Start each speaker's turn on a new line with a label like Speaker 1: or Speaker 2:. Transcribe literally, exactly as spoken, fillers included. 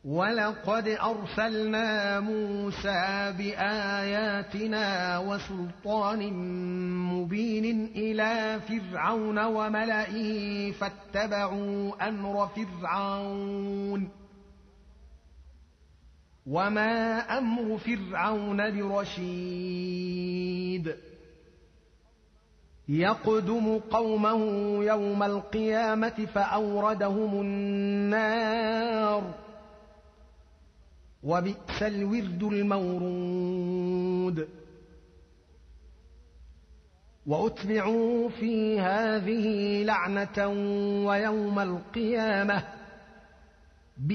Speaker 1: ولقد أرسلنا موسى بآياتنا وسلطان مبين إلى فرعون وملئه فاتبعوا أمر فرعون وما أمر فرعون برشيد يقدم قومه يوم القيامة فأوردهم النار وبئس الورد المورود وأتبعوا في هذه لعنة ويوم القيامة